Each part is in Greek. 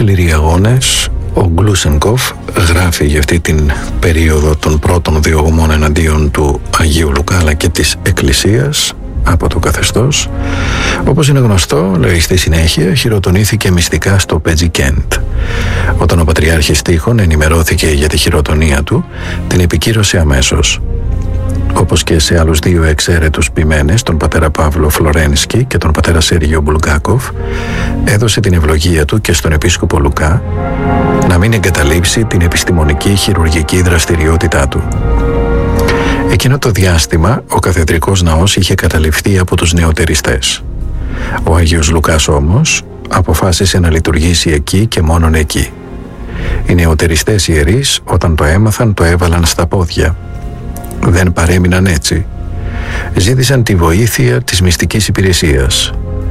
Σκληροί αγώνες. Ο Γκλούσενκοφ γράφει για αυτή την περίοδο των πρώτων διωγμών εναντίον του Αγίου Λουκά αλλά και της Εκκλησίας από το καθεστώς. Όπως είναι γνωστό, λέει στη συνέχεια, χειροτονήθηκε μυστικά στο Πετζικέντ. Όταν ο Πατριάρχης Τείχων ενημερώθηκε για τη χειροτονία του, την επικύρωσε αμέσως. Όπως και σε άλλους δύο εξαίρετους ποιμένες, τον πατέρα Παύλο Φλωρένσκι και τον πατέρα Σέργιο Μπουλγκάκοφ, έδωσε την ευλογία του και στον επίσκοπο Λουκά να μην εγκαταλείψει την επιστημονική χειρουργική δραστηριότητά του. Εκείνο το διάστημα ο καθεδρικός ναός είχε καταληφθεί από τους νεοτεριστές. Ο Άγιος Λουκάς όμως αποφάσισε να λειτουργήσει εκεί και μόνον εκεί. Οι νεοτεριστές ιερείς όταν το έμαθαν το έβαλαν στα πόδια. Δεν παρέμειναν έτσι. Ζήτησαν τη βοήθεια της μυστικής υπηρεσίας.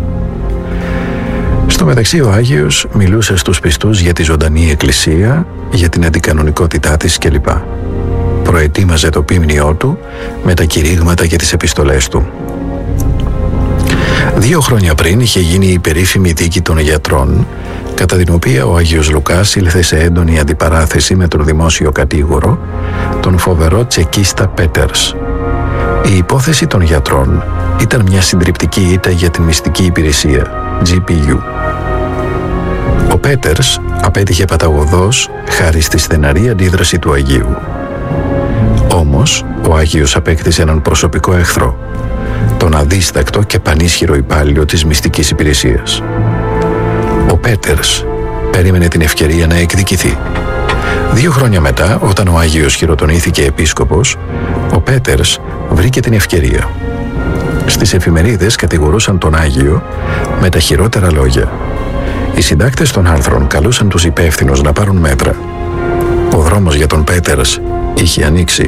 Στο μεταξύ ο Άγιος μιλούσε στους πιστούς για τη ζωντανή εκκλησία, για την αντικανονικότητά της κλπ. Προετοίμαζε το ποίμνιό του με τα κηρύγματα και τις επιστολές του. 2 χρόνια πριν είχε γίνει η περίφημη δίκη των γιατρών, κατά την οποία ο Άγιος Λουκάς ήλθε σε έντονη αντιπαράθεση με τον δημόσιο κατήγορο, τον φοβερό τσεκίστα Πέτερς. Η υπόθεση των γιατρών ήταν μια συντριπτική ήττα για την μυστική υπηρεσία, GPU. Ο Πέτερς απέτυχε παταγωδώς χάρη στη στεναρή αντίδραση του Αγίου. Όμως, ο Άγιος απέκτησε έναν προσωπικό εχθρό, τον αδίστακτο και πανίσχυρο υπάλληλο της μυστικής υπηρεσίας. Ο Πέτερς περίμενε την ευκαιρία να εκδικηθεί. 2 χρόνια μετά, όταν ο Άγιος χειροτονήθηκε επίσκοπος, ο Πέτερς βρήκε την ευκαιρία. Στις εφημερίδες κατηγορούσαν τον Άγιο με τα χειρότερα λόγια. Οι συντάκτες των άρθρων καλούσαν τους υπεύθυνους να πάρουν μέτρα. Ο δρόμος για τον Πέτερς είχε ανοίξει.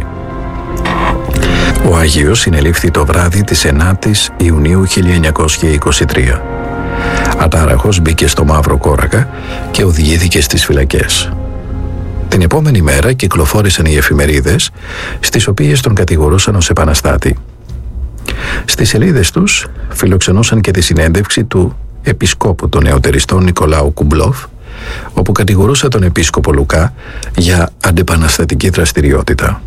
Ο Άγιος συνελήφθη το βράδυ της 9ης Ιουνίου 1923. Ατάραχος μπήκε στο Μαύρο Κόρακα και οδηγήθηκε στις φυλακές. Την επόμενη μέρα κυκλοφόρησαν οι εφημερίδες, στις οποίες τον κατηγορούσαν ως επαναστάτη. Στις σελίδες τους φιλοξενούσαν και τη συνέντευξη του επισκόπου των νεοτεριστών Νικολάου Κουμπλόφ, όπου κατηγορούσε τον επίσκοπο Λουκά για αντεπαναστατική δραστηριότητα.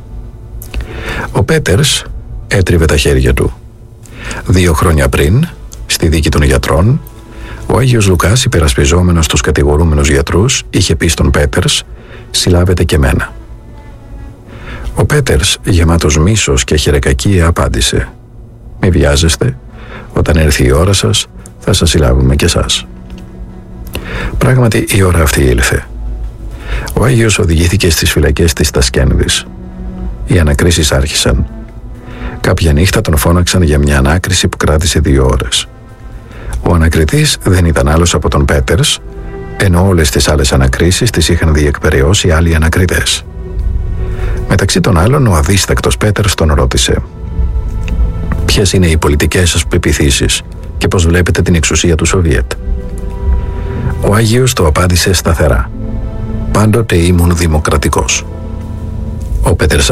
Ο Πέτερς έτριβε τα χέρια του. 2 χρόνια πριν, στη δίκη των γιατρών, ο Άγιος Λουκάς, υπερασπιζόμενος τους κατηγορούμενους γιατρούς, είχε πει στον Πέτερς «Συλλάβετε και μένα». Ο Πέτερς, γεμάτος μίσος και χερεκακία, απάντησε «Μη βιάζεστε, όταν έρθει η ώρα σας, θα σας συλλάβουμε και εσάς». Πράγματι η ώρα αυτή ήλθε. Ο Άγιος οδηγήθηκε στις φυλακές της Τασκένδης. Οι ανακρίσεις άρχισαν. Κάποια νύχτα τον φώναξαν για μια ανάκριση που κράτησε 2 ώρες. Ο ανακριτής δεν ήταν άλλος από τον Πέτερς, ενώ όλες τις άλλες ανακρίσεις τις είχαν διεκπεραιώσει άλλοι ανακριτές. Μεταξύ των άλλων, ο αδίστακτος Πέτερς τον ρώτησε «Ποιες είναι οι πολιτικές σας πεποιθήσεις και πώς βλέπετε την εξουσία του Σοβιέτ?» Ο Άγιος το απάντησε σταθερά «Πάντοτε ήμουν δημοκρατικός». Ο Πέτερς